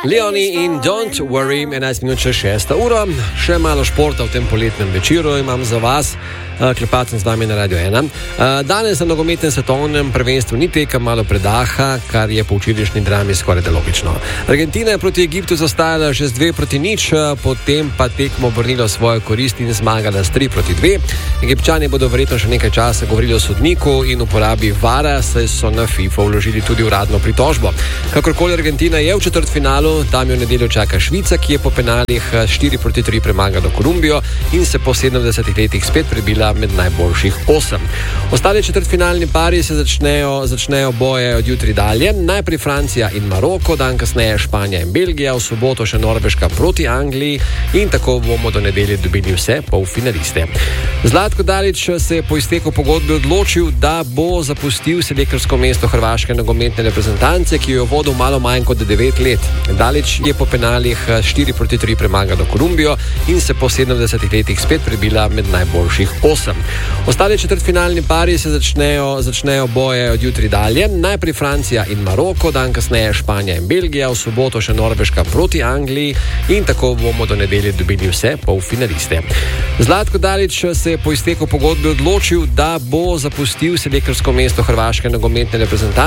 Leoni in Don't Worry, 11 minut še 6. ura. Še malo športa v tem poletnem večeru imam za vas. Klepacem z vami na Radio 1. Danes na nogometnem svetovnem prvenstvu ni tekem, malo predaha, kar je po včerajšnji drami skoraj da logično. Argentina je proti Egiptu zastajala že z 2-0, potem pa tekmo obrnila svojo korist in zmagala s 3-2. Egipčani bodo verjetno še nekaj časa govorili o sodniku in uporabi VAR-a, saj so na FIFA vložili tudi uradno pritožbo. Kakorkoli Argentina je v četrtfinalu, tam jo v nedeljo čaka Švica, ki je po penalih 4-3 premagala Kolumbijo in se po 70 letih spet prebila med najboljših 8. Ostali četrtfinalni pari se začnejo boje od jutri dalje. Najprej Francija in Maroko, dan kasneje Španija in Belgija, v soboto še Norveška proti Angliji in tako bomo do nedelje dobili vse polfinaliste. Zlatko Dalić se je po izteku pogodbe odločil, da bo zapustil selektorsko mesto hrvaške nogometne reprezentance, ki jo je vodil malo manj kot 9 let. Dalić je po penalih 4-3 premagala Kolumbijo in se po 70 letih spet prebila med najboljših 8. Ostali četrtfinalni pari se začnejo boje od jutri dalje. Najprej Francija in Maroko, dan kasneje Španija in Belgija, v soboto še Norveška proti Angliji in tako bomo do nedelje dobili vse polfinaliste. Zlatko Dalić se je po izteku pogodbe odločil, da bo zapustil selektorsko mesto hrvaške nogometne reprezentance.